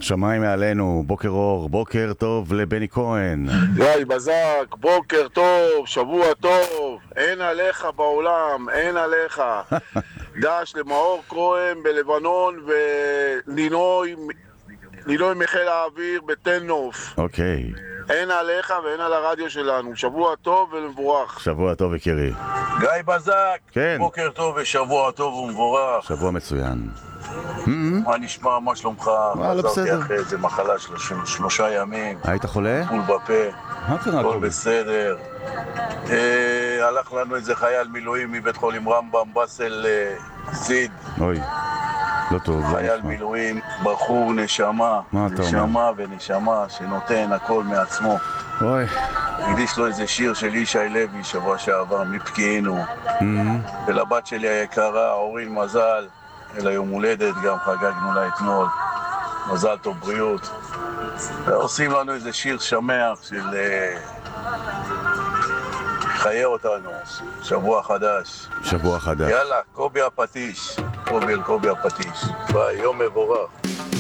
שמיים מעלינו, בוקר אור, בוקר טוב לבני כהן. גיא בזק, בוקר טוב, שבוע טוב, אין עליך בעולם, אין עליך. דש למאור כהן בלבנון ולינוי מחיל האוויר בתל נוף. אוקיי. אין עליך ואין על הרדיו שלנו. שבוע טוב ומבורך. שבוע טוב יקירי. גיא בזק, כן. בוקר טוב ושבוע טוב ומבורך. שבוע מצוין. מה נשמע, מה שלומך? לא בסדר. חזרתי אחרי איזה מחלה 3 ימים. היית חולה? פול בפה. מה קרה? הכל בסדר. הלך לנו איזה חייל מילואים מבית חולים רמב"ם, באסל סיד. אוי, לא טוב. חייל מילואים, בחור נשמה. מה אתה אומר? נשמה ונשמה שנותן הכל מעצמו. אוי. הקדיש לו איזה שיר של ישי לוי שבוע שעבר, מפקיענו. ולבת שלי היקרה, אורין מזל, אל היום הולדת, גם חגגנו לה אתמול. מזל טוב, בריאות. ועושים לנו איזה שיר שמח של חיה אותנו, שבוע חדש. שבוע חדש. יאללה, קובי הפטיש. קובי הפטיש. ביי, יום מבורך.